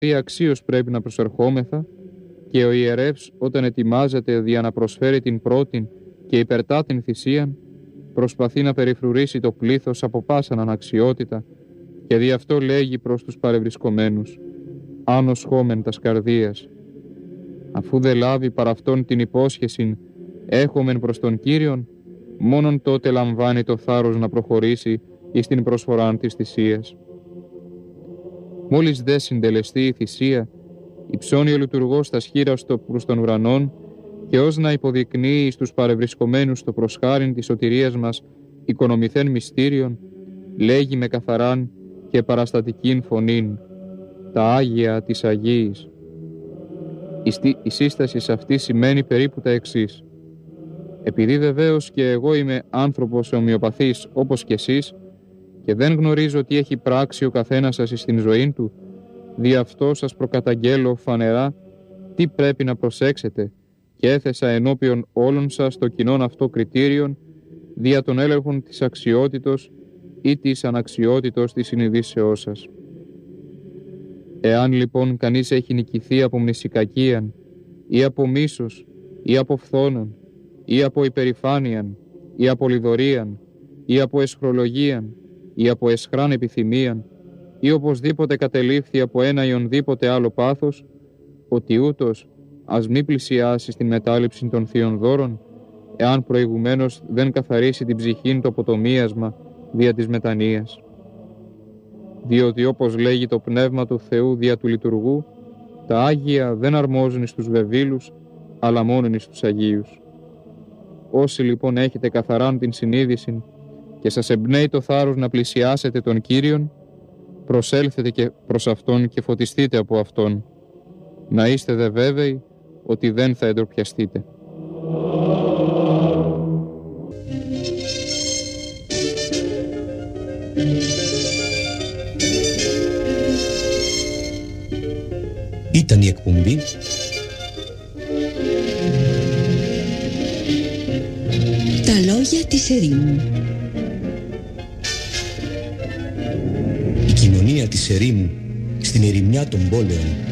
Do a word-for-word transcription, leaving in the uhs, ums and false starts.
τι αξίως πρέπει να προσερχόμεθα, και ο ιερεύς όταν ετοιμάζεται δια να προσφέρει την πρώτην και υπερτά την θυσίαν, προσπαθεί να περιφρουρήσει το πλήθος από πάσαν αναξιότητα και δι' αυτό λέγει προς τους παρευρισκομένους: «Άνος χόμεν τας καρδίας». Αφού δε λάβει παρά αυτόν την υπόσχεσιν έχομεν προς τον Κύριον, μόνον τότε λαμβάνει το θάρρος να προχωρήσει εις την προσφοράν της θυσίας. Μόλις δε συντελεστεί η θυσία, υψώνει ο λειτουργός τα σχήρας προς των ουρανών και ως να υποδεικνύει στους παρευρισκομένους το προσχάριν της σωτηρίας μας οικονομηθέν μυστήριον, λέγει με καθαράν και παραστατικήν φωνήν: «Τα Άγια της Αγίης». Η σύσταση αυτή σημαίνει περίπου τα εξής. Επειδή βεβαίως και εγώ είμαι άνθρωπος ομοιοπαθής όπως και εσείς και δεν γνωρίζω τι έχει πράξει ο καθένας σας στην ζωή του, δι' αυτό σας προκαταγγέλλω φανερά τι πρέπει να προσέξετε και έθεσα ενώπιον όλων σας το κοινόν αυτό κριτήριον δια των έλεγχων της αξιότητος ή της αναξιότητος της συνειδήσεώς σας. Εάν λοιπόν κανείς έχει νικηθεί από μνησικακίαν ή από μίσος ή από φθόνον ή από υπερηφάνιαν ή από λιδωρίαν ή από εσχρολογίαν ή από εσχράν επιθυμίαν ή οπωσδήποτε κατελήφθη από ένα ή ονδήποτε άλλο πάθος, ότι ούτως ας μη πλησιάσει στην μετάληψη των θείων δώρων, εάν προηγουμένως δεν καθαρίσει την ψυχήν το από το μίασμα δια της μετανοίας. Διότι όπως λέγει το Πνεύμα του Θεού δια του λειτουργού, τα Άγια δεν αρμόζουν στους βεβήλους, αλλά μόνον στους Αγίους. Όσοι λοιπόν έχετε καθαράν την συνείδηση και σας εμπνέει το θάρρος να πλησιάσετε τον Κύριον, προσέλθετε και προς Αυτόν και φωτιστείτε από Αυτόν. Να είστε δε βέβαιοι ότι δεν θα εντροπιαστείτε. Ήταν η εκπομπή «Τα λόγια της ερήμου». Η κοινωνία της ερήμου στην ερημιά των πόλεων